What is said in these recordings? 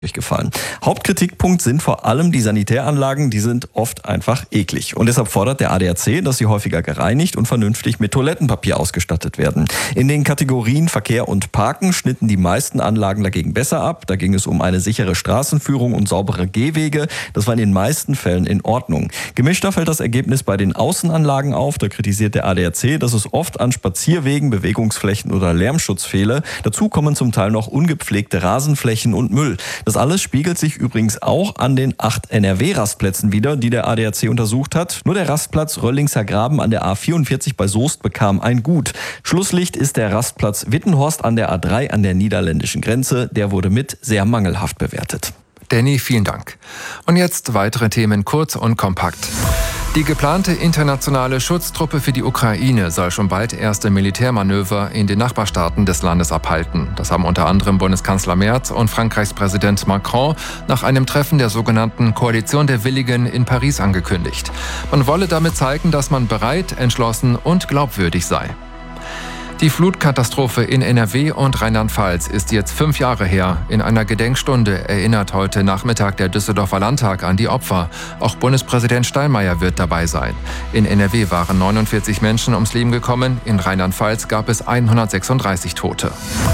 Gefallen. Hauptkritikpunkt sind vor allem die Sanitäranlagen, die sind oft einfach eklig. Und deshalb fordert der ADAC, dass sie häufiger gereinigt und vernünftig mit Toilettenpapier ausgestattet werden. In den Kategorien Verkehr und Parken schnitten die meisten Anlagen dagegen besser ab. Da ging es um eine sichere Straßenführung und saubere Gehwege. Das war in den meisten Fällen in Ordnung. Gemischter fällt das Ergebnis bei den Außenanlagen auf. Da kritisiert der ADAC, dass es oft an Spazierwegen, Bewegungsflächen oder Lärmschutz fehle. Dazu kommen zum Teil noch ungepflegte Rasenflächen und Müll. Das alles spiegelt sich übrigens auch an den 8 NRW-Rastplätzen wider, die der ADAC untersucht hat. Nur der Rastplatz Röllingser Graben an der A44 bei Soest bekam ein Gut. Schlusslicht ist der Rastplatz Wittenhorst an der A3 an der niederländischen Grenze. Der wurde mit sehr mangelhaft bewertet. Danny, vielen Dank. Und jetzt weitere Themen kurz und kompakt. Die geplante internationale Schutztruppe für die Ukraine soll schon bald erste Militärmanöver in den Nachbarstaaten des Landes abhalten. Das haben unter anderem Bundeskanzler Merz und Frankreichs Präsident Macron nach einem Treffen der sogenannten Koalition der Willigen in Paris angekündigt. Man wolle damit zeigen, dass man bereit, entschlossen und glaubwürdig sei. Die Flutkatastrophe in NRW und Rheinland-Pfalz ist jetzt 5 Jahre her. In einer Gedenkstunde erinnert heute Nachmittag der Düsseldorfer Landtag an die Opfer. Auch Bundespräsident Steinmeier wird dabei sein. In NRW waren 49 Menschen ums Leben gekommen, in Rheinland-Pfalz gab es 136 Tote.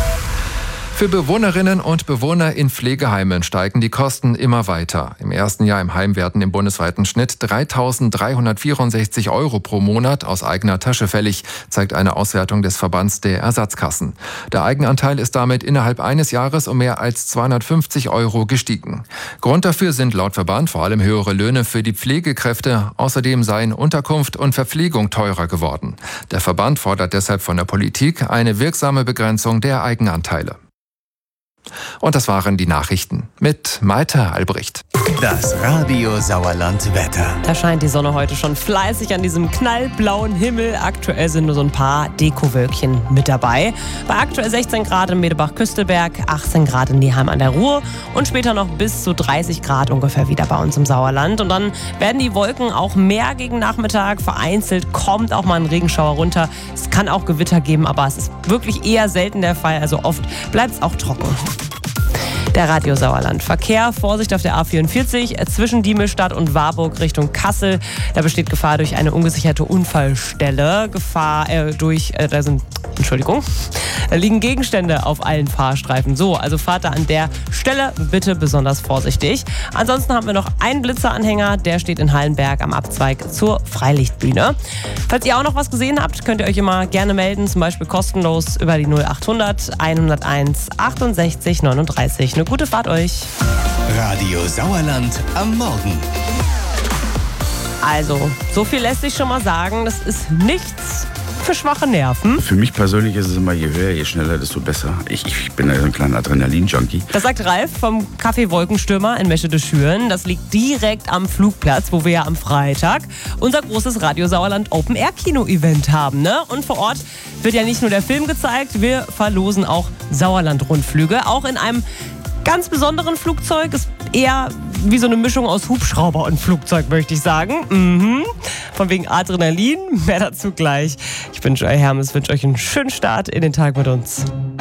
Für Bewohnerinnen und Bewohner in Pflegeheimen steigen die Kosten immer weiter. Im ersten Jahr im Heim werden im bundesweiten Schnitt 3.364 € pro Monat aus eigener Tasche fällig, zeigt eine Auswertung des Verbands der Ersatzkassen. Der Eigenanteil ist damit innerhalb eines Jahres um mehr als 250 € gestiegen. Grund dafür sind laut Verband vor allem höhere Löhne für die Pflegekräfte. Außerdem seien Unterkunft und Verpflegung teurer geworden. Der Verband fordert deshalb von der Politik eine wirksame Begrenzung der Eigenanteile. Und das waren die Nachrichten mit Malte Albrecht. Das Radio Sauerland Wetter. Da scheint die Sonne heute schon fleißig an diesem knallblauen Himmel. Aktuell sind nur so ein paar Dekowölkchen mit dabei. Bei aktuell 16 Grad in Medebach-Küstelberg, 18 Grad in Neheim an der Ruhr und später noch bis zu 30 Grad ungefähr wieder bei uns im Sauerland. Und dann werden die Wolken auch mehr gegen Nachmittag. Vereinzelt kommt auch mal ein Regenschauer runter. Es kann auch Gewitter geben, aber es ist wirklich eher selten der Fall. Also oft bleibt es auch trocken. Der Radio Sauerland. Verkehr, Vorsicht auf der A44 zwischen Diemelsstadt und Warburg Richtung Kassel. Da besteht Gefahr durch eine ungesicherte Unfallstelle. Da liegen Gegenstände auf allen Fahrstreifen. So, also fahrt da an der Stelle bitte besonders vorsichtig. Ansonsten haben wir noch einen Blitzeranhänger, der steht in Hallenberg am Abzweig zur Freilichtbühne. Falls ihr auch noch was gesehen habt, könnt ihr euch immer gerne melden, zum Beispiel kostenlos über die 0800 101 68 39. Eine gute Fahrt euch. Radio Sauerland am Morgen. Also, so viel lässt sich schon mal sagen, das ist nichts für schwache Nerven. Für mich persönlich ist es immer, je höher, je schneller, desto besser. Ich bin ja so ein kleiner Adrenalin-Junkie. Das sagt Ralf vom Café Wolkenstürmer in Meschede-Schüren. Das liegt direkt am Flugplatz, wo wir ja am Freitag unser großes Radio Sauerland Open-Air-Kino-Event haben. Ne? Und vor Ort wird ja nicht nur der Film gezeigt, wir verlosen auch Sauerland-Rundflüge. Auch in einem ganz besonderen Flugzeug. Ist eher wie so eine Mischung aus Hubschrauber und Flugzeug, möchte ich sagen. Von wegen Adrenalin, mehr dazu gleich. Ich wünsche euch einen schönen Start in den Tag mit uns.